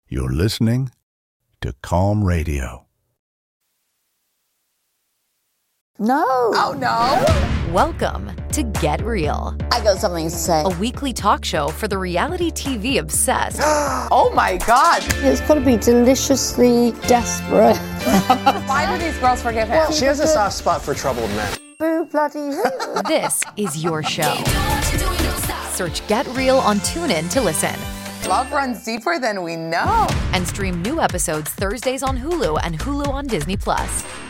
You're listening to Calm Radio. No. Oh, no. Welcome to Get Real, I got something to say. a weekly talk show for the reality TV obsessed Oh, my God. It's got to be deliciously desperate. Why do these girls forgive him? She has a soft spot for troubled men. Boo bloody hoo. This is your show. Search Get Real on TuneIn to listen. Love runs deeper than we know. And stream new episodes Thursdays on Hulu and Hulu on Disney+.